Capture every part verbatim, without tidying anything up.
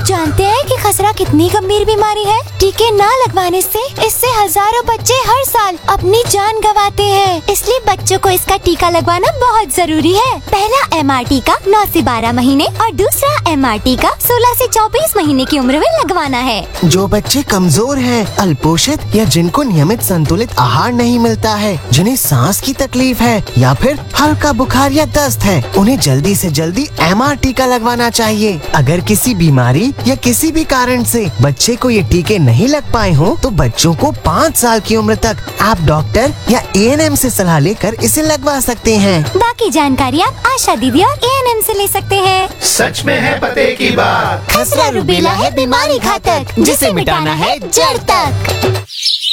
जानते हैं कि खसरा कितनी गंभीर बीमारी है? टीके न लगवाने से इससे हजारों बच्चे हर साल अपनी जान गंवाते हैं। इसलिए बच्चों को इसका टीका लगवाना बहुत जरूरी है। पहला एम आर टीका नौ से बारह महीने और दूसरा एम आर टीका सोलह से चौबीस महीने की उम्र में लगवाना है। जो बच्चे कमजोर हैं, अल्पोषित या जिनको नियमित संतुलित आहार नहीं मिलता है, जिन्हें सांस की तकलीफ है या फिर हल्का बुखार या दस्त है, उन्हें जल्दी से जल्दी एम आर टीका लगवाना चाहिए। अगर किसी बीमारी या किसी भी कारण से बच्चे को ये टीके नहीं लग पाए हों, तो बच्चों को पाँच साल की उम्र तक आप डॉक्टर या ए एन एम से सलाह लेकर इसे लगवा सकते हैं। बाकी जानकारी आप आशा दीदी और ए एन एम से ले सकते हैं। सच में है पते की बात। खसरा रूबेला है बीमारी घातक, जिसे मिटाना है जड़ तक।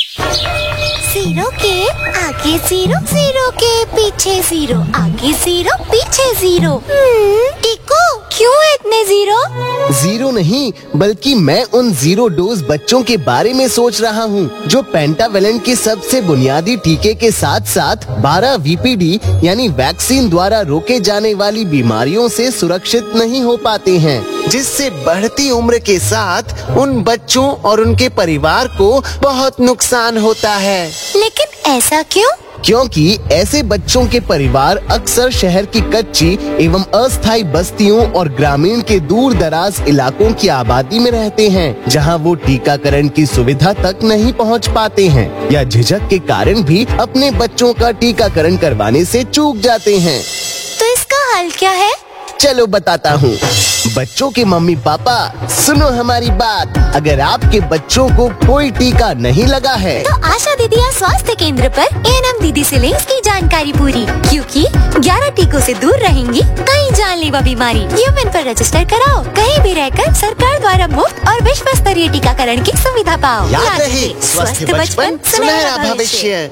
जीरो के आगे जीरो, जीरो के पीछे जीरो, आगे जीरो पीछे जीरो। टीको क्यों इतने जीरो? जीरो नहीं, बल्कि मैं उन जीरो डोज बच्चों के बारे में सोच रहा हूँ, जो पेंटावेलेंट के सबसे बुनियादी टीके के साथ साथ बारह वी पी डी यानी वैक्सीन द्वारा रोके जाने वाली बीमारियों से सुरक्षित नहीं हो पाते हैं, जिससे बढ़ती उम्र के साथ उन बच्चों और उनके परिवार को बहुत नुकसान होता है। लेकिन ऐसा क्यों? क्योंकि ऐसे बच्चों के परिवार अक्सर शहर की कच्ची एवं अस्थायी बस्तियों और ग्रामीण के दूर दराज इलाकों की आबादी में रहते हैं, जहां वो टीकाकरण की सुविधा तक नहीं पहुंच पाते हैं या झिझक के कारण भी अपने बच्चों का टीकाकरण करवाने से चूक जाते हैं। तो इसका हल क्या है? चलो बताता हूँ। बच्चों के मम्मी पापा, सुनो हमारी बात। अगर आपके बच्चों को कोई टीका नहीं लगा है, तो आशा दीदी या स्वास्थ्य केंद्र पर ए एन एम दीदी से लें इसकी जानकारी पूरी, क्योंकि ग्यारह टीकों से दूर रहेंगी कई जानलेवा बीमारी। यूमेन पर रजिस्टर कराओ, कहीं भी रहकर सरकार द्वारा मुफ्त और विश्व स्तरीय टीकाकरण की सुविधा पाओ। याद रहे, स्वस्थ बचपन सुनहरा भविष्य।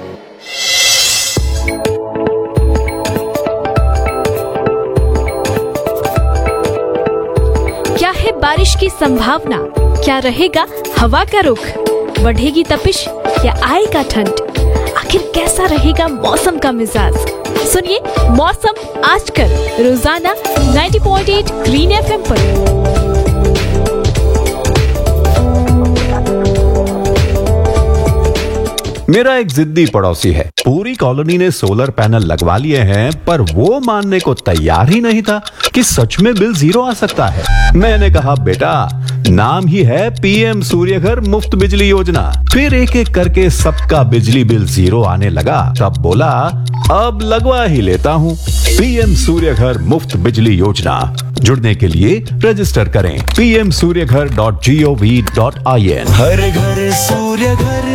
क्या है बारिश की संभावना? क्या रहेगा हवा का रुख? बढ़ेगी तपिश या आएगा ठंड? आखिर कैसा रहेगा मौसम का मिजाज? सुनिए मौसम आजकल रोजाना नब्बे पॉइंट आठ ग्रीन एफ एम पर। मेरा एक जिद्दी पड़ोसी है, पूरी कॉलोनी ने सोलर पैनल लगवा लिए हैं, पर वो मानने को तैयार ही नहीं था कि सच में बिल जीरो आ सकता है। मैंने कहा बेटा, नाम ही है पी एम सूर्यघर मुफ्त बिजली योजना। फिर एक एक करके सबका बिजली बिल जीरो आने लगा। तब बोला अब लगवा ही लेता हूँ। पी एम सूर्यघर मुफ्त बिजली योजना। जुड़ने के लिए रजिस्टर करें P M Surya Ghar dot G O V dot I N. हर घर सूर्यघर।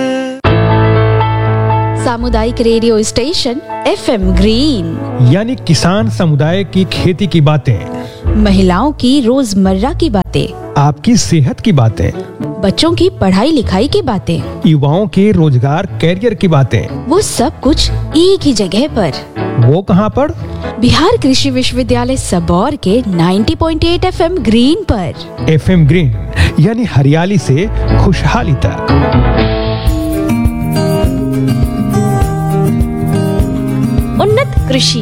सामुदायिक radio station F M green, यानी किसान समुदाय की खेती की बातें, महिलाओं की रोजमर्रा की बातें, आपकी सेहत की बातें, बच्चों की पढ़ाई लिखाई की बातें, युवाओं के रोजगार कैरियर की बातें, वो सब कुछ एक ही जगह पर। वो कहाँ पर? बिहार कृषि विश्वविद्यालय सबौर के नब्बे पॉइंट आठ एफ एम ग्रीन पर। एफ एम ग्रीन यानी हरियाली से खुशहाली तक। उन्नत कृषि।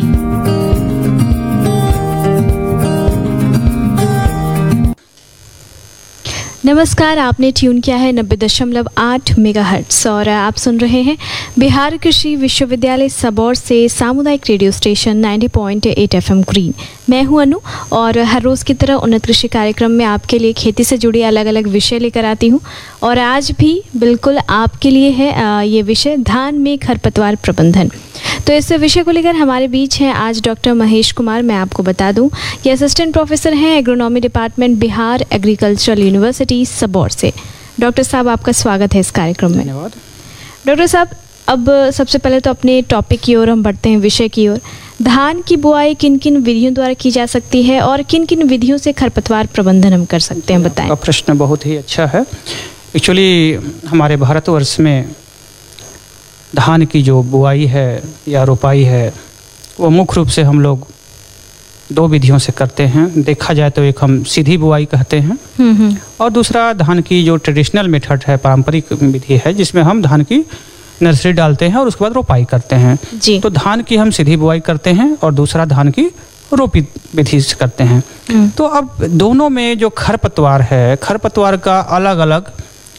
नमस्कार, आपने ट्यून किया है नब्बे दशमलव आठ मेगाहर्ट्ज और आप सुन रहे हैं बिहार कृषि विश्वविद्यालय सबौर से सामुदायिक रेडियो स्टेशन नब्बे पॉइंट आठ एफ एम ग्रीन। मैं हूं अनु और हर रोज़ की तरह उन्नत कृषि कार्यक्रम में आपके लिए खेती से जुड़ी अलग अलग विषय लेकर आती हूं और आज भी बिल्कुल आपके लिए है ये विषय धान में खरपतवार प्रबंधन। तो इस विषय को लेकर हमारे बीच हैं आज डॉक्टर महेश कुमार। मैं आपको बता दूं ये असिस्टेंट प्रोफेसर हैं agronomy department Bihar agricultural university Sabour से। डॉक्टर साहब, आपका स्वागत है इस कार्यक्रम में। धन्यवाद। डॉक्टर साहब, अब सबसे पहले तो अपने टॉपिक की ओर हम बढ़ते हैं, विषय की ओर। धान की बुआई किन किन विधियों द्वारा की जा सकती है और किन किन विधियों से खरपतवार प्रबंधन हम कर सकते हैं, बताएं। आपका प्रश्न बहुत ही अच्छा है। एक्चुअली हमारे भारतवर्ष में धान की जो बुआई है या रोपाई है वो मुख्य रूप से हम लोग दो विधियों से करते हैं। देखा जाए तो एक हम सीधी बुआई कहते हैं और दूसरा धान की जो ट्रेडिशनल मेथड है, पारंपरिक विधि है, जिसमें हम धान की नर्सरी डालते हैं और उसके बाद रोपाई करते हैं जी। तो धान की हम सीधी बुआई करते हैं और दूसरा धान की रोपित विधि से करते हैं। तो अब दोनों में जो खरपतवार है, खरपतवार का अलग अलग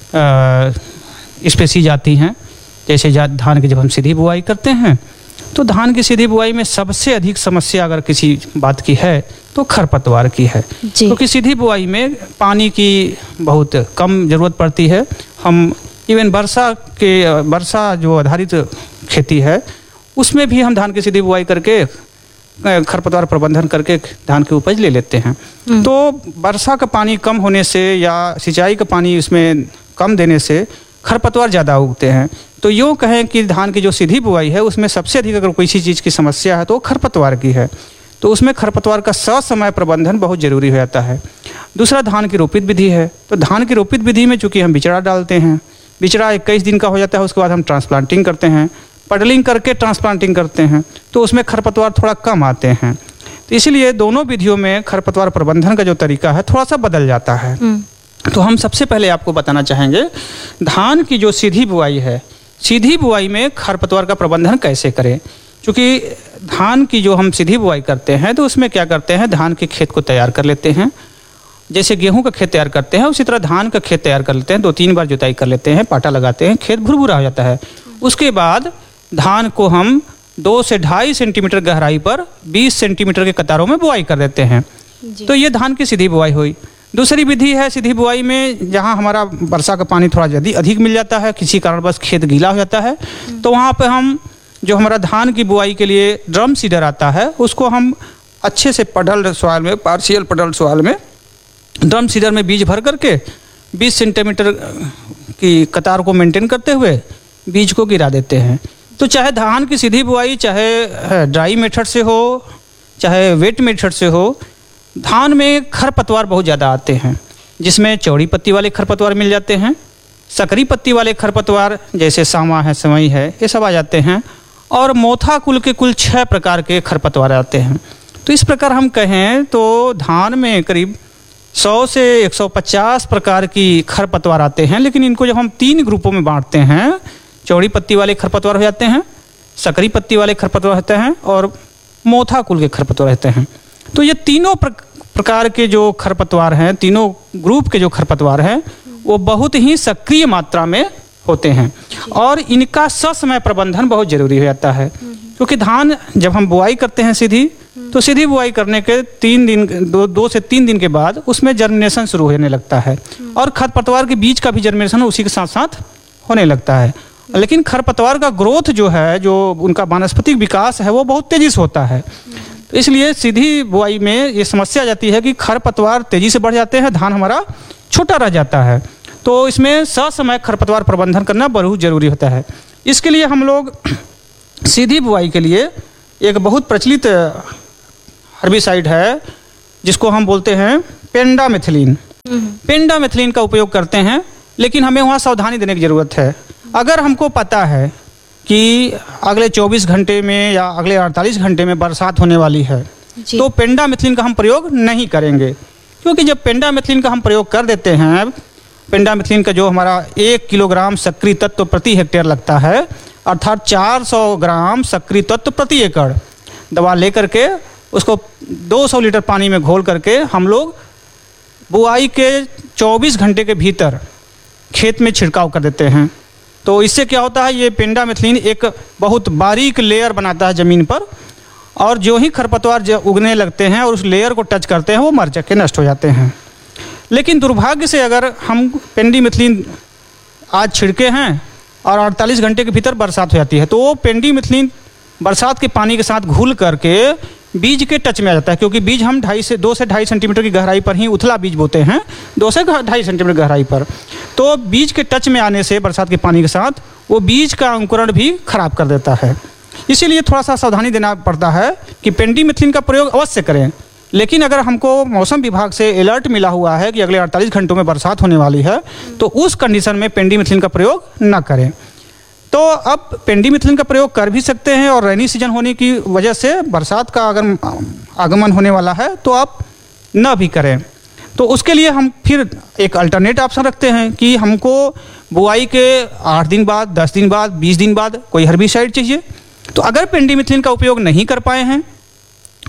स्पेसीज आती हैं। जैसे धान की जब हम सीधी बुआई करते हैं तो धान की सीधी बुआई में सबसे अधिक समस्या अगर किसी बात की है तो खरपतवार की है, क्योंकि तो सीधी बुआई में पानी की बहुत कम ज़रूरत पड़ती है। हम इवन वर्षा के वर्षा जो आधारित खेती है उसमें भी हम धान की सीधी बुआई करके खरपतवार प्रबंधन करके धान की उपज ले लेते हैं। तो वर्षा का पानी कम होने से या सिंचाई का पानी उसमें कम देने से खरपतवार ज़्यादा उगते हैं। तो यूँ कहें कि धान की जो सीधी बुआई है उसमें सबसे अधिक अगर कोई सी चीज़ की समस्या है तो खरपतवार की है। तो उसमें खरपतवार का ससमय प्रबंधन बहुत जरूरी हो जाता है। दूसरा धान की रोपित विधि है। तो धान की रोपित विधि में चूँकि हम बिचड़ा डालते हैं, बिचड़ा इक्कीस दिन का हो जाता है, उसके बाद हम ट्रांसप्लांटिंग करते हैं, पडलिंग करके ट्रांसप्लांटिंग करते हैं, तो उसमें खरपतवार थोड़ा कम आते हैं। तो इसीलिए दोनों विधियों में खरपतवार प्रबंधन का जो तरीका है थोड़ा सा बदल जाता है। तो हम सबसे पहले आपको बताना चाहेंगे धान की जो सीधी बुआई है, सीधी बुआई में खरपतवार का प्रबंधन कैसे करें। क्योंकि धान की जो हम सीधी बुआई करते हैं तो उसमें क्या करते हैं, धान के खेत को तैयार कर लेते हैं। जैसे गेहूं का खेत तैयार करते हैं उसी तरह धान का खेत तैयार कर लेते हैं, दो तीन बार जुताई कर लेते हैं, पाटा लगाते हैं, खेत भुरभुरा हो जाता है। उसके बाद धान को हम दो से ढाई सेंटीमीटर गहराई पर बीस सेंटीमीटर के कतारों में बुआई कर देते हैं। तो ये धान की सीधी बुआई हुई। दूसरी विधि है सीधी बुआई में, जहाँ हमारा वर्षा का पानी थोड़ा यदि अधिक मिल जाता है, किसी कारणवश खेत गीला हो जाता है, तो वहाँ पे हम जो हमारा धान की बुआई के लिए ड्रम सीडर आता है उसको हम अच्छे से पडल सॉइल में, पार्शियल पडल सॉइल में ड्रम सीडर में बीज भर करके बीस सेंटीमीटर की कतार को मेंटेन करते हुए बीज को गिरा देते हैं। तो चाहे धान की सीधी बुआई चाहे ड्राई मेथड से हो चाहे वेट मेथड से हो, धान में खरपतवार बहुत ज़्यादा आते हैं, जिसमें चौड़ी पत्ती वाले खरपतवार मिल जाते हैं, सकरी पत्ती वाले खरपतवार जैसे सामा है, सवई है, ये सब आ जाते हैं, और मोथा कुल के कुल छः प्रकार के खरपतवार आते हैं। तो इस प्रकार हम कहें तो धान में करीब सौ से एक सौ पचास प्रकार की खरपतवार आते हैं। लेकिन इनको जब हम तीन ग्रुपों में बांटते हैं, चौड़ी पत्ती वाले खरपतवार हो जाते हैं, सकरी पत्ती वाले खरपतवार रहते हैं और मोथा कुल के खरपतवार रहते हैं। तो ये तीनों प्रकार के जो खरपतवार हैं, तीनों ग्रुप के जो खरपतवार हैं, वो बहुत ही सक्रिय मात्रा में होते हैं और इनका ससमय प्रबंधन बहुत जरूरी हो जाता है। क्योंकि धान जब हम बुआई करते हैं सीधी, तो सीधी बुआई करने के तीन दिन दो, दो से तीन दिन के बाद उसमें जर्मिनेशन शुरू होने लगता है और खरपतवार के बीज का भी जर्मिनेशन उसी के साथ साथ होने लगता है। लेकिन खरपतवार का ग्रोथ जो है, जो उनका वानस्पतिक विकास है, वो बहुत तेजी से होता है। तो इसलिए सीधी बुआई में ये समस्या आ जाती है कि खरपतवार तेजी से बढ़ जाते हैं, धान हमारा छोटा रह जाता है। तो इसमें ससमय खरपतवार प्रबंधन करना बहुत जरूरी होता है। इसके लिए हम लोग सीधी बुआई के लिए एक बहुत प्रचलित हर्बिसाइड है जिसको हम बोलते हैं पेंडामेथिलीन। पेंडामेथिलीन का उपयोग करते हैं, लेकिन हमें वहाँ सावधानी देने की ज़रूरत है। अगर हमको पता है कि अगले चौबीस घंटे में या अगले अड़तालीस घंटे में बरसात होने वाली है, तो पेंडामेथिलीन का हम प्रयोग नहीं करेंगे। क्योंकि जब पेंडामेथिलीन का हम प्रयोग कर देते हैं, पेंडामेथिलीन का जो हमारा एक किलोग्राम सक्रिय तत्व प्रति हेक्टेयर लगता है, अर्थात चार सौ ग्राम सक्रिय तत्व प्रति एकड़ दवा लेकर के उसको दो सौ लीटर पानी में घोल करके हम लोग बुआई के चौबीस घंटे के भीतर खेत में छिड़काव कर देते हैं। तो इससे क्या होता है, ये पेंडामेथिलीन एक बहुत बारीक लेयर बनाता है ज़मीन पर, और जो ही खरपतवार जो उगने लगते हैं और उस लेयर को टच करते हैं वो मर जाके नष्ट हो जाते हैं। लेकिन दुर्भाग्य से अगर हम पेंडामेथिलीन आज छिड़के हैं और अड़तालीस घंटे के भीतर बरसात हो जाती है, तो वो पेंडामेथिलीन बरसात के पानी के साथ घुल करके बीज के टच में आ जाता है। क्योंकि बीज हम ढाई से दो से ढाई सेंटीमीटर की गहराई पर ही उथला बीज बोते हैं, दो से ढाई सेंटीमीटर गहराई पर। तो बीज के टच में आने से बरसात के पानी के साथ वो बीज का अंकुरण भी खराब कर देता है। इसीलिए थोड़ा सा सावधानी देना पड़ता है कि पेंडामेथिलीन का प्रयोग अवश्य करें। लेकिन अगर हमको मौसम विभाग से अलर्ट मिला हुआ है कि अगले अड़तालीस घंटों में बरसात होने वाली है, तो उस कंडीशन में पेंडामेथिलीन का प्रयोग न करें। तो अब पेंडामेथिलीन का प्रयोग कर भी सकते हैं, और रेनी सीजन होने की वजह से बरसात का अगर आगमन होने वाला है तो आप न भी करें। तो उसके लिए हम फिर एक अल्टरनेट ऑप्शन रखते हैं कि हमको बुआई के आठ दिन बाद, दस दिन बाद, बीस दिन बाद कोई हर्बिसाइड चाहिए। तो अगर पेंडामेथिलीन का उपयोग नहीं कर पाए हैं,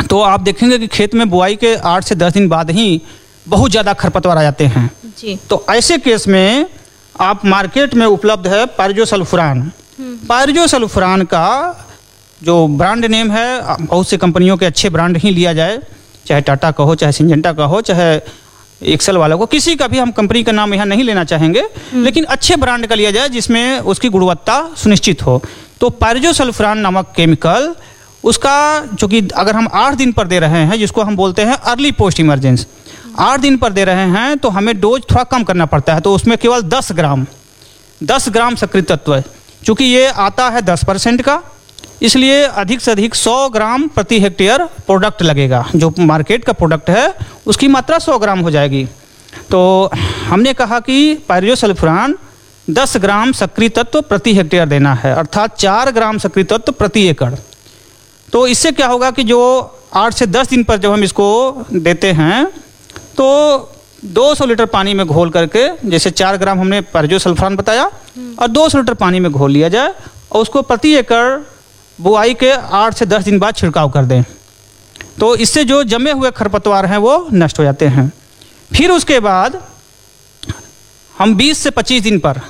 तो आप देखेंगे कि खेत में बुआई के आठ से दस दिन बाद ही बहुत ज़्यादा खरपतवार आ जाते हैं जी। तो ऐसे केस में आप मार्केट में उपलब्ध है पायरजोसल्फुरान। पायरजोसल्फुरान का जो ब्रांड नेम है, बहुत से कंपनियों के अच्छे ब्रांड ही लिया जाए, चाहे टाटा का हो, चाहे सिंजेंटा का हो, चाहे एक्सेल वाला को, किसी का भी हम कंपनी का नाम यहाँ नहीं लेना चाहेंगे, लेकिन अच्छे ब्रांड का लिया जाए जिसमें उसकी गुणवत्ता सुनिश्चित हो। तो पायरजोसल्फुरान नामक केमिकल, उसका जो कि अगर हम आठ दिन पर दे रहे हैं, जिसको हम बोलते हैं अर्ली पोस्ट इमरजेंस, आठ दिन पर दे रहे हैं, तो हमें डोज थोड़ा कम करना पड़ता है। तो उसमें केवल दस ग्राम दस ग्राम सक्रिय तत्व है। चूँकि ये आता है दस परसेंट का, इसलिए अधिक से अधिक सौ ग्राम प्रति हेक्टेयर प्रोडक्ट लगेगा। जो मार्केट का प्रोडक्ट है उसकी मात्रा सौ ग्राम हो जाएगी। तो हमने कहा कि पायरजोसल्फुरान दस ग्राम सक्रिय तत्व प्रति हेक्टेयर देना है, अर्थात चार ग्राम सक्रिय तत्व प्रति एकड़। तो इससे क्या होगा कि जो आठ से दस दिन पर जब हम इसको देते हैं तो दो सौ लीटर पानी में घोल करके, जैसे चार ग्राम हमने पायरजोसल्फुरान बताया, और दो सौ लीटर पानी में घोल लिया जाए और उसको प्रति एकड़ बुआई के आठ से दस दिन बाद छिड़काव कर दें। तो इससे जो जमे हुए खरपतवार हैं वो नष्ट हो जाते हैं। फिर उसके बाद हम बीस से पच्चीस दिन पर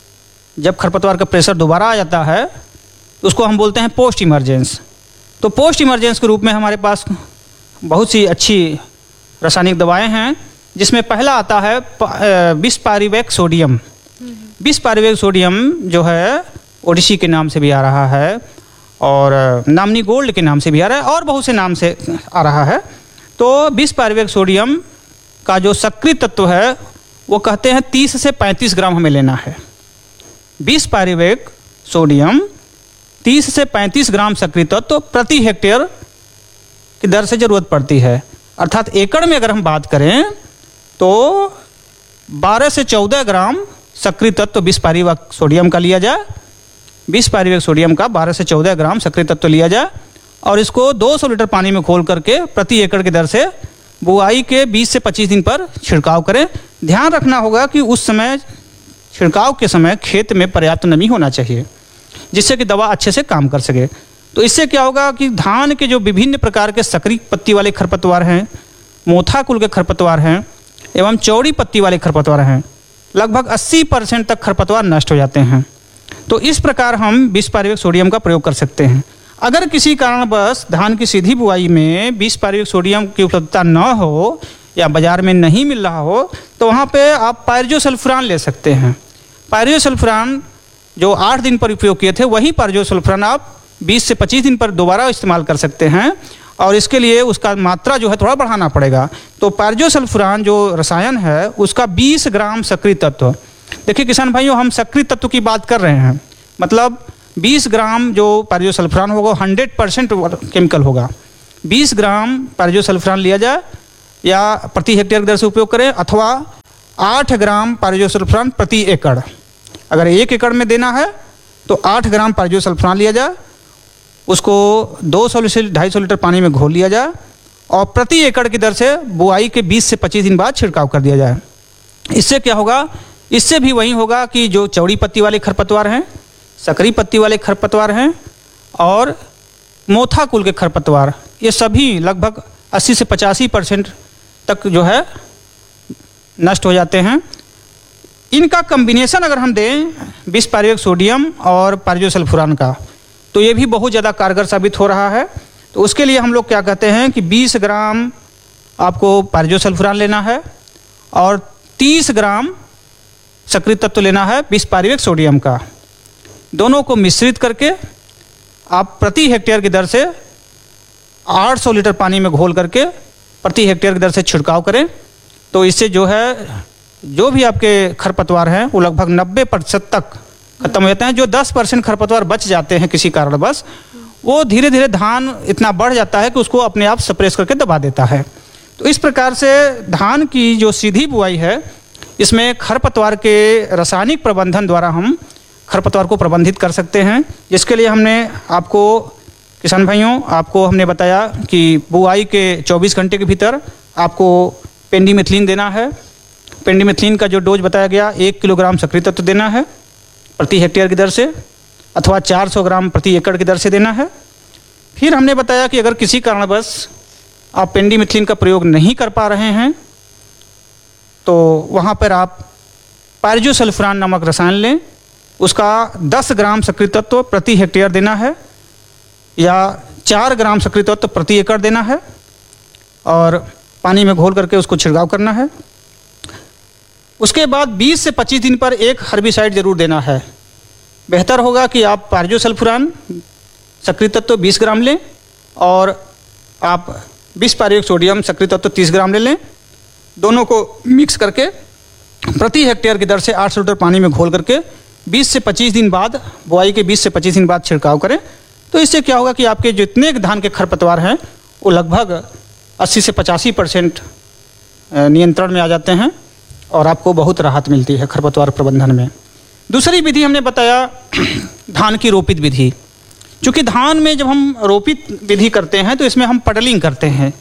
जब खरपतवार का प्रेशर दोबारा आ जाता है, उसको हम बोलते हैं पोस्ट इमरजेंस। तो पोस्ट इमरजेंस के रूप में हमारे पास बहुत सी अच्छी रासायनिक दवाएं हैं, जिसमें पहला आता है बिस पायरिवेक सोडियम। बिस पायरिवेक सोडियम जो है ओडिसी के नाम से भी आ रहा है और नामनी गोल्ड के नाम से भी आ रहा है और बहुत से नाम से आ रहा है। तो बिस पायरिवेक सोडियम का जो सक्रिय तत्व है वो कहते हैं तीस से पैंतीस ग्राम हमें लेना है। बिस पायरिवेक सोडियम तीस से पैंतीस ग्राम सक्रिय तत्व प्रति हेक्टेयर की दर से ज़रूरत पड़ती है। अर्थात एकड़ में अगर हम बात करें तो बारह से चौदह ग्राम सक्रिय तत्व बिस पायरिवेक सोडियम का लिया जाए। बिस पायरिवेक सोडियम का बारह से चौदह ग्राम सक्रिय तत्व लिया जाए और इसको दो सौ लीटर पानी में घोल करके प्रति एकड़ की दर से बुआई के बीस से पच्चीस दिन पर छिड़काव करें। ध्यान रखना होगा कि उस समय छिड़काव के समय खेत में पर्याप्त नमी होना चाहिए, जिससे कि दवा अच्छे से काम कर सके। तो इससे क्या होगा कि धान के जो विभिन्न प्रकार के सक्रिय पत्ती वाले खरपतवार हैं, मोथा कुल के खरपतवार हैं एवं चौड़ी पत्ती वाले खरपतवार हैं, लगभग अस्सी परसेंट तक खरपतवार नष्ट हो जाते हैं। तो इस प्रकार हम बिस पायरिवेक सोडियम का प्रयोग कर सकते हैं। अगर किसी कारणवश धान की सीधी बुआई में बिस पायरिवेक सोडियम की उपलब्धता न हो या बाजार में नहीं मिल रहा हो, तो वहाँ पे आप पायरजोसल्फुरान ले सकते हैं। पायरजोसल्फुरान जो आठ दिन पर उपयोग किए थे, वही पायरजोसल्फुरान आप बीस से पच्चीस दिन पर दोबारा इस्तेमाल कर सकते हैं और इसके लिए उसका मात्रा जो है थोड़ा बढ़ाना पड़ेगा। तो पायरजोसल्फुरान जो रसायन है उसका बीस ग्राम सक्रिय तत्व, देखिए किसान भाइयों, हम सक्रिय तत्व की बात कर रहे हैं, मतलब बीस ग्राम जो पायरजोसल्फुरान होगा हंड्रेड परसेंट केमिकल होगा। बीस ग्राम पायरजोसल्फुरान लिया जाए या प्रति हेक्टेयर की दर से उपयोग करें, अथवा आठ ग्राम पायरजोसल्फुरान प्रति एकड़। अगर एक एकड़ में देना है तो आठ ग्राम पायरजोसल्फुरान लिया जाए, उसको दो सौ से ढाई सौ लीटर पानी में घोल लिया जाए और प्रति एकड़ की दर से बुआई के बीस से पच्चीस दिन बाद छिड़काव कर दिया जाए। इससे क्या होगा, इससे भी वही होगा कि जो चौड़ी पत्ती वाले खरपतवार हैं, सकरी पत्ती वाले खरपतवार हैं और मोथा कुल के खरपतवार, ये सभी लगभग अस्सी से पचासी परसेंट तक जो है नष्ट हो जाते हैं। इनका कम्बिनेशन अगर हम दें बिस पायरिवेक सोडियम और पायरजोसल्फुरान का, तो ये भी बहुत ज़्यादा कारगर साबित हो रहा है। तो उसके लिए हम लोग क्या कहते हैं कि बीस ग्राम आपको पायरजोसल्फुरान लेना है और तीस ग्राम सक्रिय तत्व लेना है बिस पायरिवेक सोडियम का। दोनों को मिश्रित करके आप प्रति हेक्टेयर की दर से आठ सौ लीटर पानी में घोल करके प्रति हेक्टेयर की दर से छिड़काव करें। तो इससे जो है जो भी आपके खरपतवार हैं वो लगभग नब्बे प्रतिशत तक खत्म हो जाते हैं। जो दस परसेंट खरपतवार बच जाते हैं किसी कारणवश, वो धीरे धीरे धान इतना बढ़ जाता है कि उसको अपने आप स्प्रेस करके दबा देता है। तो इस प्रकार से धान की जो सीधी बुआई है, इसमें खरपतवार के रासायनिक प्रबंधन द्वारा हम खरपतवार को प्रबंधित कर सकते हैं। जिसके लिए हमने आपको किसान भाइयों आपको हमने बताया कि बुआई के चौबीस घंटे के भीतर आपको पेंडिमेथिलीन देना है। पेंडिमेथिलीन का जो डोज बताया गया एक किलोग्राम सक्रिय तत्व देना है प्रति हेक्टेयर की दर से, अथवा चार सौ ग्राम प्रति एकड़ की दर से देना है। फिर हमने बताया कि अगर किसी कारणवश आप पेंडिमिथिलिन का प्रयोग नहीं कर पा रहे हैं तो वहाँ पर आप पायरजोसल्फुरान नामक रसायन लें। उसका दस ग्राम सक्रिय तत्व प्रति हेक्टेयर देना है या चार ग्राम सक्रिय तत्व प्रति एकड़ देना है और पानी में घोल करके उसको छिड़काव करना है। उसके बाद बीस से पच्चीस दिन पर एक हर्बिसाइड जरूर देना है। बेहतर होगा कि आप पायरजोसल्फुरान सक्रिय तत्व बीस ग्राम लें और आप बीस पायरुवेट सोडियम सक्रिय तत्व तीस ग्राम ले लें। दोनों को मिक्स करके प्रति हेक्टेयर की दर से आठ सौ लीटर पानी में घोल करके बीस से पच्चीस दिन बाद, बुआई के बीस से पच्चीस दिन बाद छिड़काव करें। तो इससे क्या होगा कि आपके जितने धान के खरपतवार हैं वो लगभग अस्सी से पचासी परसेंट नियंत्रण में आ जाते हैं और आपको बहुत राहत मिलती है खरपतवार प्रबंधन में। दूसरी विधि हमने बताया धान की रोपित विधि। चूँकि धान में जब हम रोपित विधि करते हैं तो इसमें हम पडलिंग करते हैं।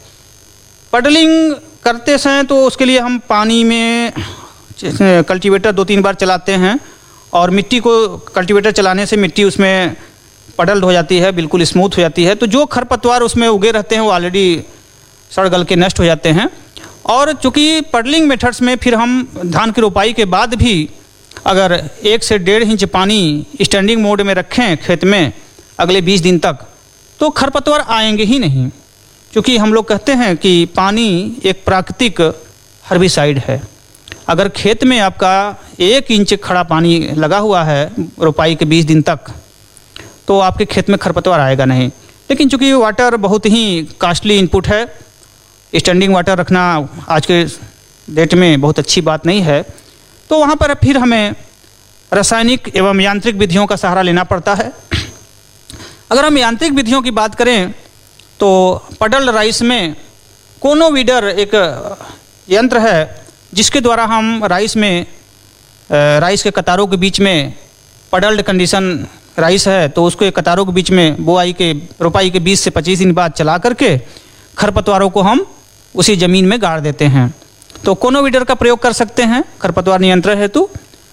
पडलिंग करते समय तो उसके लिए हम पानी में कल्टीवेटर दो तीन बार चलाते हैं और मिट्टी को कल्टीवेटर चलाने से मिट्टी उसमें पडल्ड हो जाती है, बिल्कुल स्मूथ हो जाती है। तो जो खरपतवार उसमें उगे रहते हैं वो ऑलरेडी सड़ गल के नष्ट हो जाते हैं। और चूँकि पडलिंग मेथड्स में फिर हम धान की रोपाई के बाद भी अगर एक से डेढ़ इंच पानी स्टैंडिंग मोड में रखें खेत में अगले बीस दिन तक तो खरपतवार आएंगे ही नहीं। क्योंकि हम लोग कहते हैं कि पानी एक प्राकृतिक हर्बिसाइड है। अगर खेत में आपका एक इंच खड़ा पानी लगा हुआ है रोपाई के बीस दिन तक तो आपके खेत में खरपतवार आएगा नहीं। लेकिन चूँकि वाटर बहुत ही कॉस्टली इनपुट है, स्टैंडिंग वाटर रखना आज के डेट में बहुत अच्छी बात नहीं है, तो वहाँ पर फिर हमें रासायनिक एवं यांत्रिक विधियों का सहारा लेना पड़ता है। अगर हम यांत्रिक विधियों की बात करें तो पडल्ड राइस में कोनोवीडर एक यंत्र है जिसके द्वारा हम राइस में राइस के कतारों के बीच में पडल्ड कंडीशन राइस है तो उसको एक कतारों के बीच में बुआई के रोपाई के बीस से पच्चीस दिन बाद चला करके खरपतवारों को हम उसी ज़मीन में गाड़ देते हैं। तो कोनोवीडर का प्रयोग कर सकते हैं खरपतवार नियंत्रण हेतु।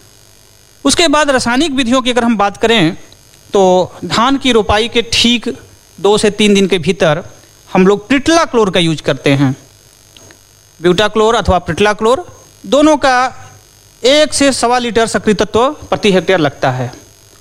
उसके बाद रासायनिक विधियों की अगर हम बात करें तो धान की रोपाई के ठीक दो से तीन दिन के भीतर हम लोग प्रिटलाक्लोर का यूज करते हैं। ब्यूटाक्लोर अथवा प्रिटलाक्लोर दोनों का एक से सवा लीटर सक्रिय तत्व प्रति हेक्टेयर लगता है।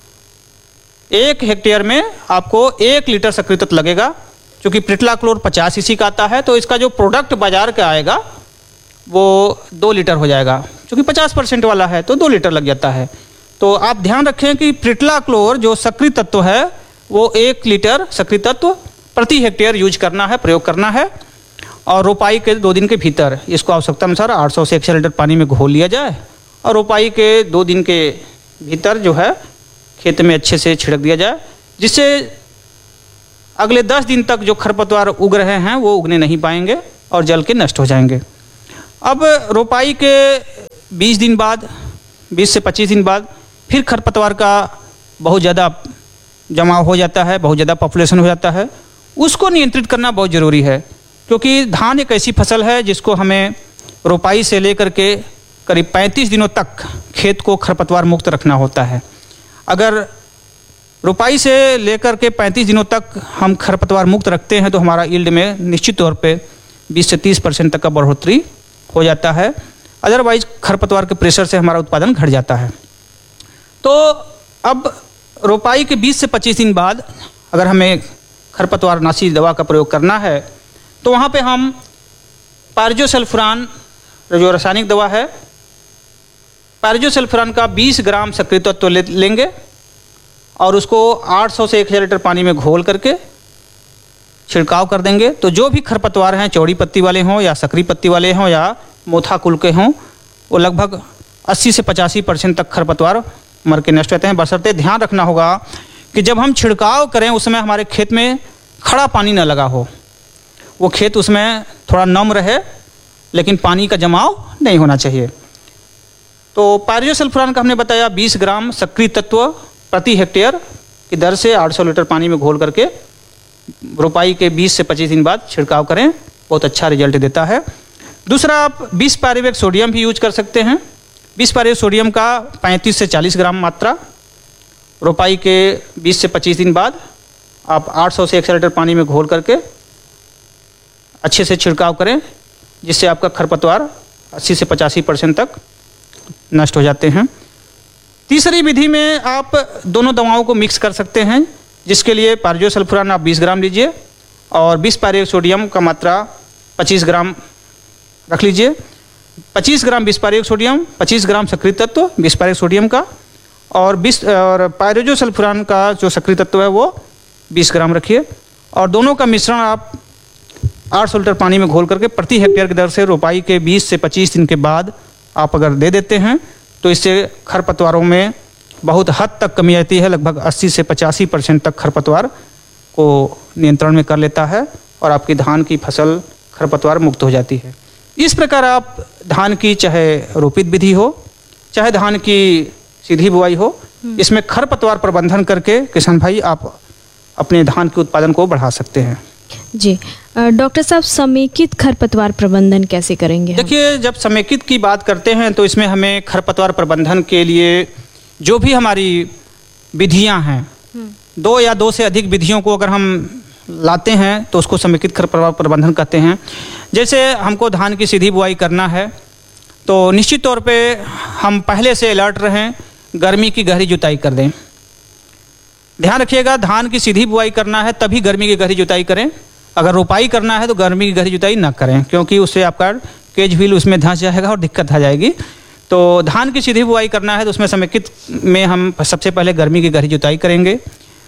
एक हेक्टेयर में आपको एक लीटर सक्रिय तत्व लगेगा। क्योंकि प्रिटलाक्लोर पचास सीसी का आता है तो इसका जो प्रोडक्ट बाजार का आएगा वो दो लीटर हो जाएगा। क्योंकि पचास परसेंट वाला है तो दो लीटर लग जाता है। तो आप ध्यान रखें कि प्रिटलाक्लोर जो सक्रिय तत्व है वो एक लीटर सक्रिय तत्व प्रति हेक्टेयर यूज करना है, प्रयोग करना है। और रोपाई के दो दिन के भीतर इसको आवश्यकता अनुसार आठ सौ से एक सौ लीटर पानी में घोल लिया जाए और रोपाई के दो दिन के भीतर जो है खेत में अच्छे से छिड़क दिया जाए, जिससे अगले दस दिन तक जो खरपतवार उग रहे हैं वो उगने नहीं पाएंगे और जल के नष्ट हो जाएंगे। अब रोपाई के बीस दिन बाद, बीस से पच्चीस दिन बाद फिर खरपतवार का बहुत ज़्यादा जमाव हो जाता है, बहुत ज़्यादा पॉपुलेशन हो जाता है। उसको नियंत्रित करना बहुत ज़रूरी है क्योंकि धान एक ऐसी फसल है जिसको हमें रोपाई से लेकर के करीब पैंतीस दिनों तक खेत को खरपतवार मुक्त रखना होता है। अगर रोपाई से लेकर के पैंतीस दिनों तक हम खरपतवार मुक्त रखते हैं तो हमारा यील्ड में निश्चित तौर पे बीस से तीस परसेंट तक का बढ़ोतरी हो जाता है। अदरवाइज खरपतवार के प्रेशर से हमारा उत्पादन घट जाता है। तो अब रोपाई के बीस से पच्चीस दिन बाद अगर हमें खरपतवार नाशी दवा का प्रयोग करना है तो वहाँ पे हम पायरजोसल्फुरान जो रासायनिक दवा है, पायरजोसल्फुरान का बीस ग्राम सक्रिय तत्व ले लेंगे और उसको आठ सौ से एक हज़ार लीटर पानी में घोल करके छिड़काव कर देंगे। तो जो भी खरपतवार हैं, चौड़ी पत्ती वाले हों या सकरी पत्ती वाले हों या मोथा कुल के हों, वो लगभग अस्सी से पचासी परसेंट तक खरपतवार मर के नष्ट होते हैं। बशर्ते ध्यान रखना होगा कि जब हम छिड़काव करें उस समय हमारे खेत में खड़ा पानी न लगा हो, वो खेत उसमें थोड़ा नम रहे लेकिन पानी का जमाव नहीं होना चाहिए। तो पायरजोसल्फुरान का हमने बताया बीस ग्राम सक्रिय तत्व प्रति हेक्टेयर की दर से आठ सौ लीटर पानी में घोल करके रोपाई के बीस से पच्चीस दिन बाद छिड़काव करें, बहुत अच्छा रिजल्ट देता है। दूसरा, आप बीस पायरुवेट सोडियम भी यूज कर सकते हैं। बीस पायरुवेट सोडियम का पैंतीस से चालीस ग्राम मात्रा रोपाई के बीस से पच्चीस दिन बाद आप आठ सौ से एक सौ लीटर पानी में घोल करके अच्छे से छिड़काव करें, जिससे आपका खरपतवार अस्सी से पचासी परसेंट तक नष्ट हो जाते हैं। तीसरी विधि में आप दोनों दवाओं को मिक्स कर सकते हैं, जिसके लिए पायरोजोसल्फुरान आप बीस ग्राम लीजिए और बीस पायरेट सोडियम का मात्रा पच्चीस ग्राम रख लीजिए। पच्चीस ग्राम बीस पायरेट सोडियम, पच्चीस ग्राम सक्रिय तत्व बीस पायरेट सोडियम का, और बीस और पायरोजोसल्फुरान का जो सक्रिय तत्व है वो बीस ग्राम रखिए, और दोनों का मिश्रण आप आठ सौ लीटर पानी में घोल करके प्रति हेक्टेयर की दर से रोपाई के बीस से पच्चीस दिन के बाद आप अगर दे देते हैं तो इससे खरपतवारों में बहुत हद तक कमी आती है। लगभग अस्सी से पचासी परसेंट तक खरपतवार को नियंत्रण में कर लेता है और आपकी धान की फसल खरपतवार मुक्त हो जाती है। इस प्रकार आप धान की चाहे रोपित विधि हो चाहे धान की सीधी बुआई हो, इसमें खरपतवार प्रबंधन करके किसान भाई आप अपने धान के उत्पादन को बढ़ा सकते हैं। जी डॉक्टर साहब, समेकित खरपतवार प्रबंधन कैसे करेंगे? देखिए, जब समेकित की बात करते हैं तो इसमें हमें खरपतवार प्रबंधन के लिए जो भी हमारी विधियां हैं, दो या दो से अधिक विधियों को अगर हम लाते हैं तो उसको समेकित खरपतवार प्रबंधन कहते हैं। जैसे हमको धान की सीधी बुआई करना है तो निश्चित तौर पे हम पहले से अलर्ट रहें, गर्मी की गहरी जुताई कर दें। ध्यान रखिएगा, धान की सीधी बुआई करना है तभी गर्मी की गहरी जुताई करें। अगर रोपाई करना है तो गर्मी की गहरी जुताई ना करें, क्योंकि उससे आपका केज व्हील उसमें धंस जाएगा और दिक्कत आ जाएगी। तो धान की सीधी बुआई करना है तो उसमें समेकित में हम सबसे पहले गर्मी की गहरी जुताई करेंगे,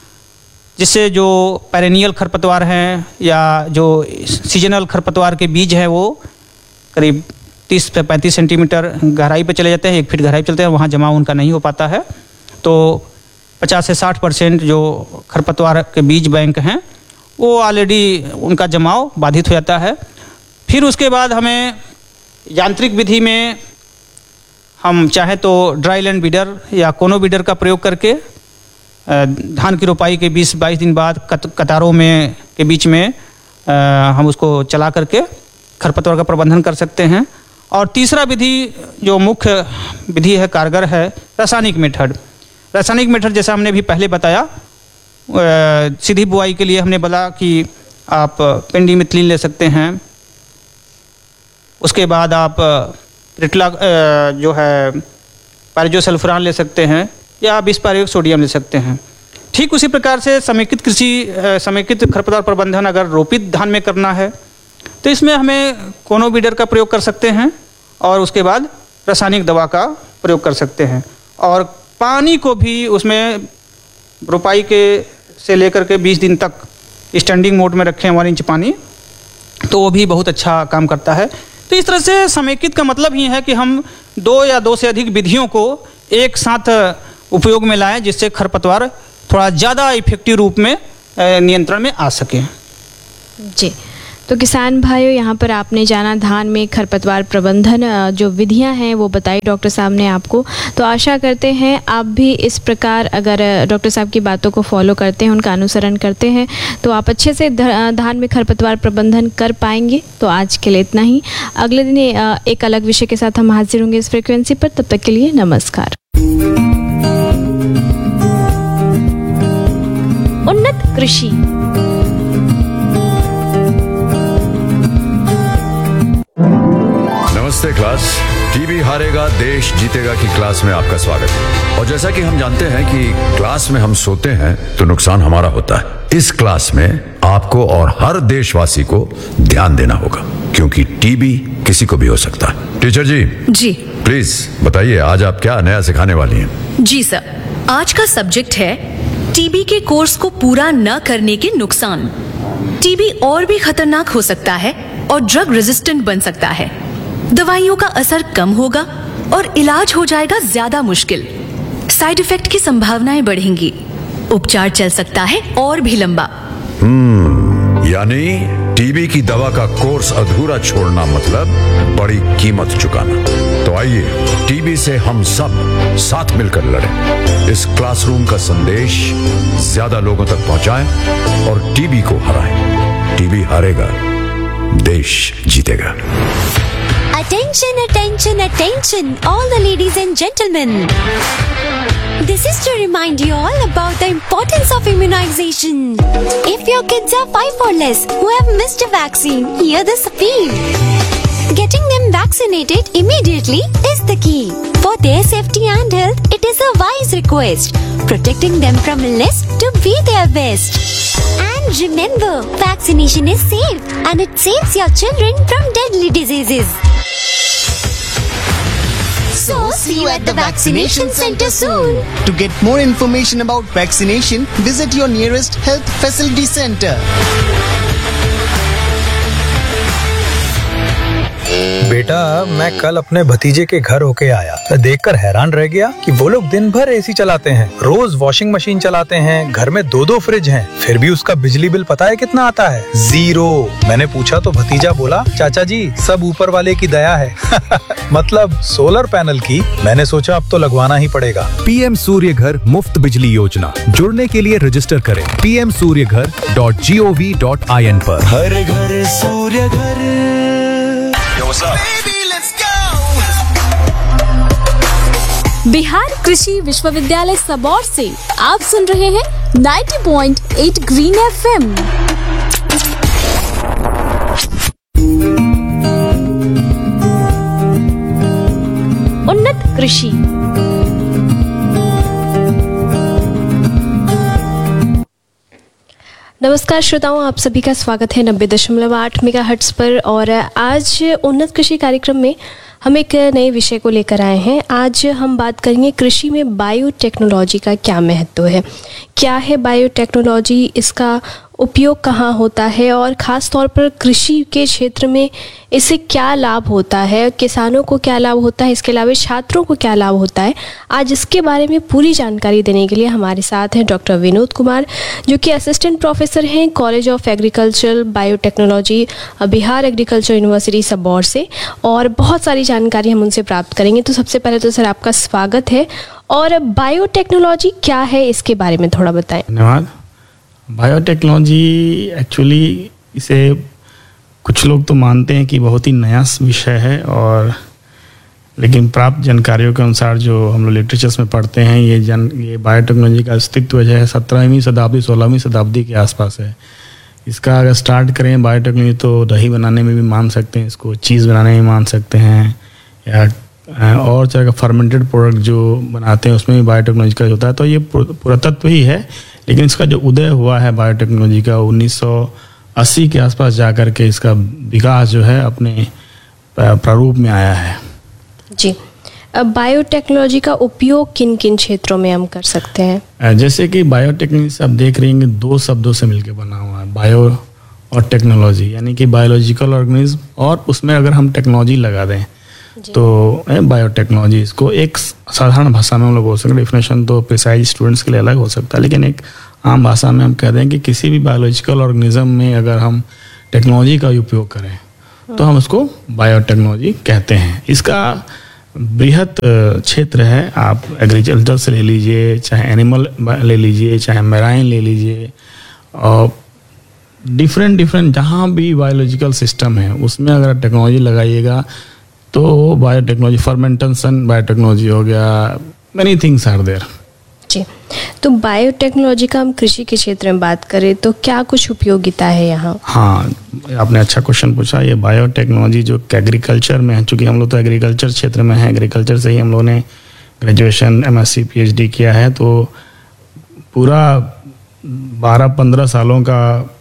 जिससे जो पेरेनियल खरपतवार हैं या जो सीजनल खरपतवार के बीज हैं वो करीब तीस से पैंतीस सेंटीमीटर गहराई पे चले जाते हैं, एक फीट गहराई चलते हैं, वहाँ जमाव उनका नहीं हो पाता है। तो पचास से साठ परसेंट जो खरपतवार के बीज बैंक हैं वो ऑलरेडी उनका जमाव बाधित हो जाता है। फिर उसके बाद हमें यांत्रिक विधि में हम चाहे तो ड्राई लैंड बीडर या कोनो बीडर का प्रयोग करके धान की रोपाई के बीस बाईस दिन बाद कत, कतारों में के बीच में आ, हम उसको चला करके खरपतवार का प्रबंधन कर सकते हैं। और तीसरा विधि जो मुख्य विधि है, कारगर है, रासायनिक मेथड। रासायनिक मेथड जैसा हमने भी पहले बताया, सीधी बुआई के लिए हमने बोला कि आप पेंडिमिथिलिन ले सकते हैं, उसके बाद आप रिटला जो है पायरोजोसल्फुरान ले सकते हैं या बीस पायरेट सोडियम ले सकते हैं। ठीक उसी प्रकार से समेकित कृषि समेकित खरपतवार प्रबंधन अगर रोपित धान में करना है तो इसमें हमें कोनो बीडर का प्रयोग कर सकते हैं और उसके बाद रासायनिक दवा का प्रयोग कर सकते हैं। और पानी को भी उसमें रोपाई के से लेकर के बीस दिन तक स्टैंडिंग मोड में रखें, वन इंच पानी, तो वो भी बहुत अच्छा काम करता है। तो इस तरह से समेकित का मतलब ही है कि हम दो या दो से अधिक विधियों को एक साथ उपयोग में लाएं, जिससे खरपतवार थोड़ा ज़्यादा इफेक्टिव रूप में नियंत्रण में आ सके। जी, तो किसान भाइयों, यहाँ पर आपने जाना धान में खरपतवार प्रबंधन जो विधियाँ हैं वो बताई डॉक्टर साहब ने आपको। तो आशा करते हैं आप भी इस प्रकार अगर डॉक्टर साहब की बातों को फॉलो करते हैं, उनका अनुसरण करते हैं, तो आप अच्छे से धान में खरपतवार प्रबंधन कर पाएंगे। तो आज के लिए इतना ही, अगले दिन एक अलग विषय के साथ हम हाजिर होंगे इस फ्रिक्वेंसी पर। तब तक के लिए नमस्कार। उन्नत कृषि। नमस्ते क्लास, टीबी हारेगा देश जीतेगा की क्लास में आपका स्वागत है। और जैसा कि हम जानते हैं कि क्लास में हम सोते हैं तो नुकसान हमारा होता है। इस क्लास में आपको और हर देशवासी को ध्यान देना होगा, क्योंकि टीबी किसी को भी हो सकता है। टीचर जी जी प्लीज बताइए, आज आप क्या नया सिखाने वाली हैं? जी सर, आज का सब्जेक्ट है टीबी के कोर्स को पूरा न करने के नुकसान। टीबी और भी खतरनाक हो सकता है और ड्रग रेजिस्टेंट बन सकता है। दवाइयों का असर कम होगा और इलाज हो जाएगा ज्यादा मुश्किल। साइड इफेक्ट की संभावनाएं बढ़ेंगी। उपचार चल सकता है और भी लंबा। हम्म, यानी टीबी की दवा का कोर्स अधूरा छोड़ना मतलब बड़ी कीमत चुकाना। तो आइए टीबी से हम सब साथ मिलकर लड़ें। इस क्लासरूम का संदेश ज्यादा लोगों तक पहुंचाएं और टीबी को हराएं। टीबी हारेगा, देश जीतेगा। Attention, attention, attention, all the ladies and gentlemen. This is to remind you all about the importance of immunization. If your kids are five or less who have missed a vaccine, hear this appeal. Getting them vaccinated immediately is the key. For their safety and health, it is a wise request. Protecting them from illness to be their best. And remember, vaccination is safe and it saves your children from deadly diseases. So, see you at the vaccination center soon. To get more information about vaccination, visit your nearest health facility center. बेटा, मैं कल अपने भतीजे के घर होके आया, देखकर हैरान रह गया कि वो लोग दिन भर एसी चलाते हैं, रोज वॉशिंग मशीन चलाते हैं, घर में दो दो फ्रिज हैं, फिर भी उसका बिजली बिल पता है कितना आता है? जीरो। मैंने पूछा तो भतीजा बोला, चाचा जी सब ऊपर वाले की दया है। मतलब सोलर पैनल की। मैंने सोचा अब तो लगवाना ही पड़ेगा। पीएम सूर्य घर मुफ्त बिजली योजना, जुड़ने के लिए रजिस्टर करें पी एम सूर्य घर dot G O V dot I N पर। हर घर सूर्य घर। बिहार कृषि विश्वविद्यालय सबौर से आप सुन रहे हैं नब्बे पॉइंट आठ ग्रीन एफएम। उन्नत कृषि। नमस्कार श्रोताओं, आप सभी का स्वागत है नब्बे दशमलव आठ मेगा हर्ट्ज पर। और आज उन्नत कृषि कार्यक्रम में हम एक नए विषय को लेकर आए हैं। आज हम बात करेंगे कृषि में बायोटेक्नोलॉजी का क्या महत्व है, क्या है बायोटेक्नोलॉजी, इसका उपयोग कहाँ होता है और ख़ास तौर पर कृषि के क्षेत्र में इससे क्या लाभ होता है, किसानों को क्या लाभ होता है, इसके अलावा छात्रों को क्या लाभ होता है। आज इसके बारे में पूरी जानकारी देने के लिए हमारे साथ हैं डॉक्टर विनोद कुमार, जो कि असिस्टेंट प्रोफेसर हैं college of agriculture biotechnology, Bihar agriculture university Sabour से, और बहुत सारी जानकारी हम उनसे प्राप्त करेंगे। तो सबसे पहले तो सर आपका स्वागत है, और बायोटेक्नोलॉजी क्या है इसके बारे में थोड़ा बताएं। धन्यवाद। बायोटेक्नोलॉजी एक्चुअली इसे कुछ लोग तो मानते हैं कि बहुत ही नया विषय है, और लेकिन प्राप्त जानकारियों के अनुसार जो हम लोग लिटरेचर्स में पढ़ते हैं, ये जन ये बायोटेक्नोलॉजी का अस्तित्व जो है सत्रहवीं शताब्दी सोलहवीं शताब्दी के आसपास है। इसका अगर स्टार्ट करें बायोटेक्नोलॉजी तो दही बनाने में भी मान सकते हैं, इसको चीज़ बनाने में मान सकते हैं, या और तरह का फर्मेंटेड प्रोडक्ट जो बनाते हैं उसमें भी बायोटेक्नोलॉजी का होता है। तो ये पुरातत्व ही है, लेकिन इसका जो उदय हुआ है बायोटेक्नोलॉजी का उन्नीस सौ अस्सी के आसपास जाकर के इसका विकास जो है अपने प्रारूप में आया है। जी, अब बायोटेक्नोलॉजी का उपयोग किन किन क्षेत्रों में हम कर सकते हैं? जैसे कि बायोटेक्नोलॉजी से आप देख रहे हैं दो शब्दों से मिलकर बना हुआ है, बायो और टेक्नोलॉजी, यानी कि बायोलॉजिकल ऑर्गेनिज्म, और उसमें अगर हम टेक्नोलॉजी लगा दें तो बायोटेक्नोलॉजी। इसको एक साधारण भाषा में हम लोग बोल सकते हैं, डेफिनेशन तो प्रिसाइज स्टूडेंट्स के लिए अलग हो सकता है, लेकिन एक आम भाषा में हम कह दें कि किसी भी बायोलॉजिकल ऑर्गेनिज्म में अगर हम टेक्नोलॉजी का उपयोग करें तो हम उसको बायोटेक्नोलॉजी कहते हैं। इसका बृहत क्षेत्र है, आप एग्रीकल्चर से ले लीजिए, चाहे एनिमल ले लीजिए, चाहे मैराइन ले लीजिए, और डिफरेंट डिफरेंट जहाँ भी बायोलॉजिकल सिस्टम है उसमें अगर टेक्नोलॉजी लगाइएगा तो बायोटेक्नोलॉजी, फर्मेंटेशन बायोटेक्नोलॉजी हो गया, मेनी थिंग्स आर देयर। जी, तो बायोटेक्नोलॉजी का हम कृषि के क्षेत्र में बात करें तो क्या कुछ उपयोगिता है यहाँ? हाँ, आपने अच्छा क्वेश्चन पूछा। ये बायोटेक्नोलॉजी जो एग्रीकल्चर में है, चूँकि हम लोग तो एग्रीकल्चर क्षेत्र में हैं, एग्रीकल्चर से ही हम लोगों ने ग्रेजुएशन, एमएससी, पीएचडी किया है, तो पूरा बारह पंद्रह सालों का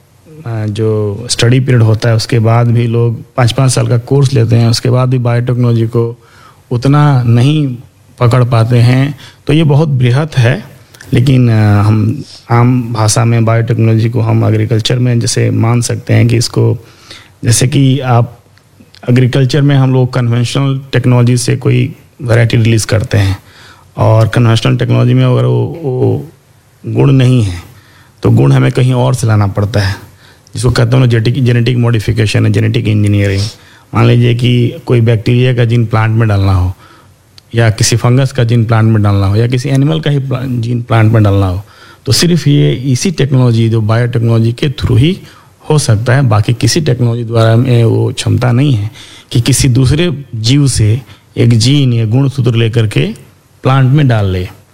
जो स्टडी पीरियड होता है उसके बाद भी लोग पाँच पाँच साल का कोर्स लेते हैं, उसके बाद भी बायोटेक्नोलॉजी को उतना नहीं पकड़ पाते हैं। तो ये बहुत बृहत है, लेकिन हम आम भाषा में बायोटेक्नोलॉजी को हम एग्रीकल्चर में जैसे मान सकते हैं कि इसको, जैसे कि आप एग्रीकल्चर में हम लोग कन्वेंशनल टेक्नोलॉजी से कोई वैरायटी रिलीज़ करते हैं, और कन्वेंशनल टेक्नोलॉजी में अगर वो, वो गुण नहीं है तो गुण हमें कहीं और से लाना पड़ता है, जिसको कहते हैं जेनेटिक जेनेटिक मॉडिफिकेशन है, जेनेटिक इंजीनियरिंग। मान लीजिए कि कोई बैक्टीरिया का जीन प्लांट में डालना हो, या किसी फंगस का जीन प्लांट में डालना हो, या किसी एनिमल का ही जीन प्लांट में डालना हो, तो सिर्फ ये इसी टेक्नोलॉजी जो बायोटेक्नोलॉजी के थ्रू ही हो सकता है। बाकी किसी टेक्नोलॉजी द्वारा में वो क्षमता नहीं है कि किसी दूसरे जीव से एक जीन या गुण सूत्र लेकर के प्लांट में डाल ले।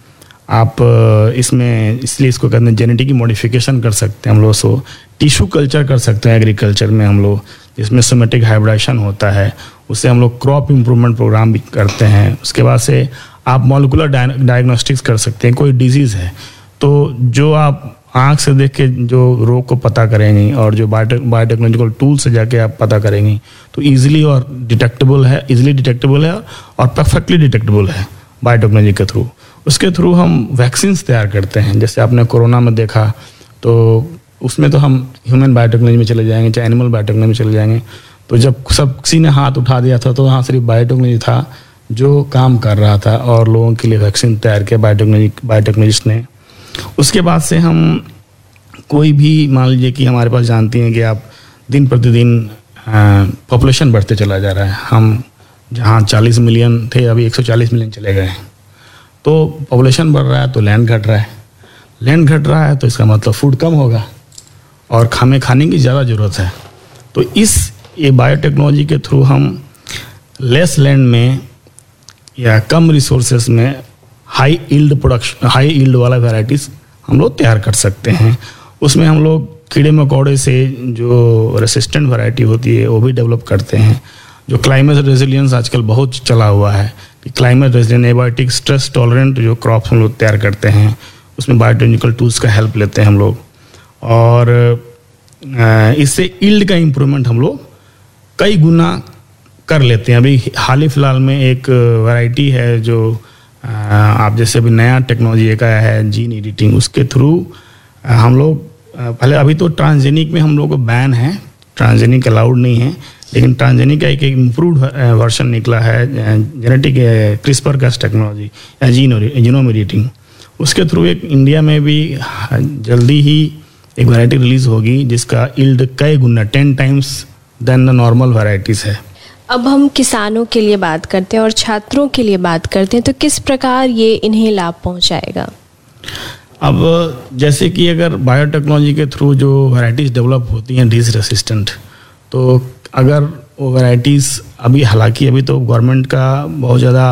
आप इसमें इसलिए इसको कहते हैं जेनेटिक मॉडिफिकेशन कर सकते हैं हम लोग। सो टिश्यू कल्चर कर सकते हैं एग्रीकल्चर में हम लोग, जिसमें सोमेटिक हाइब्रिडाइजेशन होता है। उससे हम लोग क्रॉप इम्प्रूवमेंट प्रोग्राम भी करते हैं। उसके बाद से आप मॉलिकुलर डायग्नोस्टिक्स कर सकते हैं। कोई डिजीज़ है तो जो आप आँख से देख के जो रोग को पता करेंगे और जो बायोटेक बायोटेक्नोलॉजिकल टूल से जाके आप पता करेंगे तो ईजिली और डिटेक्टेबल है ईजिली डिटेक्टेबल है और परफेक्टली डिटेक्टेबल है बायोटेक्नोलॉजी के थ्रू। उसके थ्रू हम वैक्सीन्स तैयार करते हैं। जैसे आपने कोरोना में देखा तो उसमें तो हम ह्यूमन बायोटेक्नोलॉजी में चले जाएंगे, चाहे एनिमल बायोटेक्नोलॉजी में चले जाएंगे। तो जब सब किसी ने हाथ उठा दिया था तो वहाँ सिर्फ बायोटेक्नोलॉजी था जो काम कर रहा था और लोगों के लिए वैक्सीन तैयार किया बायोटेक्नोलॉजी बायोटेक्नोलॉजिस्ट ने। उसके बाद से हम कोई भी मान लीजिए कि हमारे पास जानती हैं कि आप दिन प्रतिदिन पॉपुलेशन बढ़ते चला जा रहा है। हम जहाँ चालीस मिलियन थे अभी एक सौ चालीस मिलियन चले गए हैं। तो पॉपुलेशन बढ़ रहा है तो लैंड घट रहा है, लैंड घट रहा है तो इसका मतलब फूड कम होगा और हमें खाने की ज़्यादा ज़रूरत है। तो इस ये बायोटेक्नोलॉजी के थ्रू हम लेस लैंड में या कम रिसोर्सेस में high yield production high yield वाला वैराइटीज़ हम लोग तैयार कर सकते हैं। उसमें हम लोग कीड़े मकोड़े से जो रेसिस्टेंट वैरायटी होती है वो भी डेवलप करते हैं। जो क्लाइमेट रेजिलियंस आजकल बहुत चला हुआ है कि climate resilient abiotic stress tolerant जो क्रॉप्स हम लोग तैयार करते हैं उसमें बायोटेक्निकल टूल्स का हेल्प लेते हैं हम लोग। और इससे यील्ड का इम्प्रूवमेंट हम लोग कई गुना कर लेते हैं। अभी हाल ही फिलहाल में एक वैरायटी है जो आप जैसे अभी नया टेक्नोलॉजी एक आया है जीन एडिटिंग, उसके थ्रू हम लोग पहले अभी तो ट्रांसजेनिक में हम लोग को बैन है, ट्रांसजेनिक अलाउड नहीं है, लेकिन ट्रांसजेनिक का एक इम्प्रूव्ड वर्जन निकला है जेनेटिक क्रिस्पर कास टेक्नोलॉजी या जीन जीनोम एडिटिंग। उसके थ्रू एक इंडिया में भी जल्दी ही एक वैरायटी रिलीज होगी जिसका यील्ड कई गुना ten times then the normal varieties है। अब हम किसानों के लिए बात करते हैं और छात्रों के लिए बात करते हैं, तो किस प्रकार ये इन्हें लाभ पहुंचाएगा? अब जैसे कि अगर बायोटेक्नोलॉजी के थ्रू जो वैराइटीज़ डेवलप होती हैं डिजीज रेसिस्टेंट, तो अगर वो वैराइटीज़ अभी हालांकि अभी तो गवर्नमेंट का बहुत ज़्यादा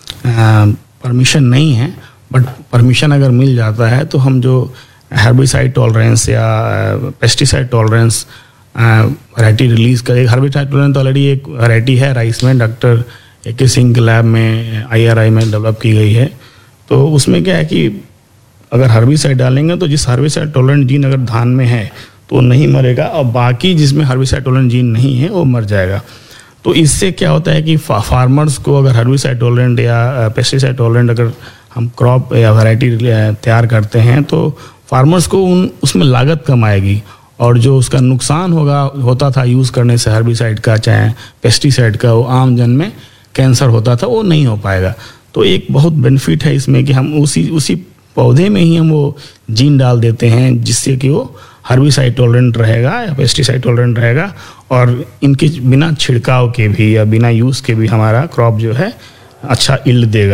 परमिशन नहीं है, बट परमिशन अगर मिल जाता है तो हम जो हर्बिसाइड टॉलरेंस या पेस्टिसाइड टॉलरेंस वैरायटी रिलीज़ करें। हर्बिसाइड टॉलरेंस तो ऑलरेडी एक वैरायटी है राइस में, डॉक्टर ए के सिंह के लैब में आई आर आई में डेवलप की गई है। तो उसमें क्या है कि अगर हर्बिसाइड डालेंगे तो जिस हर्बिसाइड टॉलरेंट जीन अगर धान में है तो नहीं मरेगा और बाकी जिसमें हर्बिसाइड टॉलरेंट जीन नहीं है वो मर जाएगा। तो इससे क्या होता है कि फा, फार्मर्स को अगर हर्बिसाइड टॉलरेंट या पेस्टिसाइड टॉलरेंट अगर हम क्रॉप या वैरायटी तैयार करते हैं तो फार्मर्स को उन उसमें लागत कम आएगी और जो उसका नुकसान होगा होता था यूज़ करने से हर्बिसाइड का चाहे पेस्टिसाइड का, वो आम जन में कैंसर होता था, वो नहीं हो पाएगा। तो एक बहुत बेनिफिट है इसमें कि हम उसी उसी पौधे में ही हम वो जीन डाल देते हैं जिससे कि वो हर्बिसाइड टॉलरेंट रहेगा या पेस्टिसाइड टॉलरेंट रहेगा और इनके बिना छिड़काव के भी या बिना यूज़ के भी हमारा क्रॉप जो है अच्छा यील्ड देगा।